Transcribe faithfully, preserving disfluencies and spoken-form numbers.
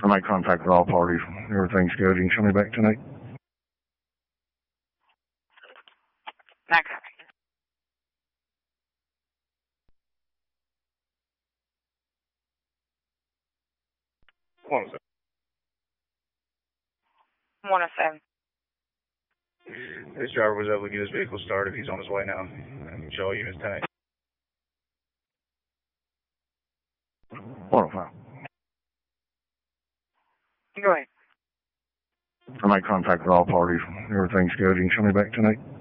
I make contact with all parties. Everything's good. You can show me back tonight. Not copy. What was it? one oh seven. This driver was able to get his vehicle started. He's on his way now. And show units ten eight. one oh five. Go ahead. I make contact with all parties. Everything's good. You can show me back tonight.